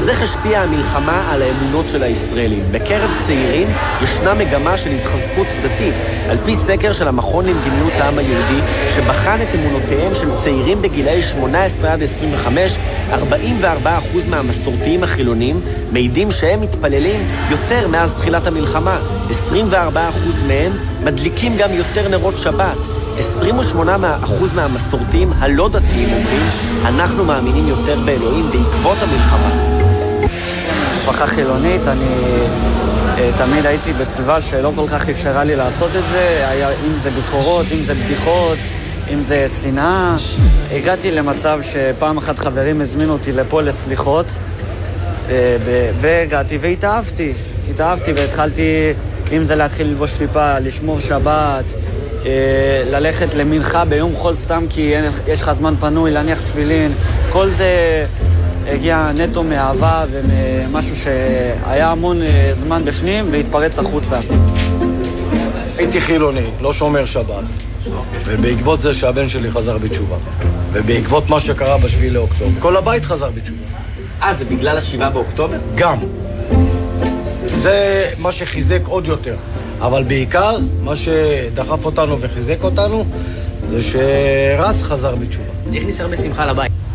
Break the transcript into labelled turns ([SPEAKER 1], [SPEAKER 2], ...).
[SPEAKER 1] אז איך השפיעה המלחמה על האמונות של הישראלים? בקרב צעירים ישנה מגמה של התחזקות דתית, על פי סקר של המכון למדיניות העם היהודי, שבחן את אמונותיהם של צעירים בגילאי 18 עד 25, 44% מהמסורתיים החילונים מעידים שהם מתפללים יותר מאז תחילת המלחמה. 24% מהם מדליקים גם יותר נרות שבת. 28% מהמסורתיים הלא דתיים אומרים, אנחנו מאמינים יותר באלוהים בעקבות המלחמה.
[SPEAKER 2] משפחה חילונית, אני תמיד הייתי בסביבה שלא כל כך אפשרה לי לעשות את זה, אם זה ביקורות, אם זה בדיחות, אם זה שנאה. הגעתי למצב שפעם אחת חברים הזמינו אותי לפה לסליחות, והגעתי והתאהבתי והתחלתי, אם זה להתחיל ללבוש כיפה, לשמור שבת, ללכת למנחה ביום חול סתם כי יש לך זמן פנוי, להניח תפילין. כל זה הגיע נטו מאהבה ומשהו שהיה המון זמן בפנים והתפרץ החוצה.
[SPEAKER 3] הייתי חילוני, לא שומר שבת, ובעקבות זה שהבן שלי חזר בתשובה, ובעקבות מה שקרה ב7 לאוקטובר, כל הבית חזר בתשובה.
[SPEAKER 1] זה בגלל ה7 באוקטובר?
[SPEAKER 3] גם. זה מה שחיזק עוד יותר. אבל בעיקר, מה שדחף אותנו וחיזק אותנו, זה שרס חזר בתשובה.
[SPEAKER 4] זה הכניס הרבה שמחה לבית.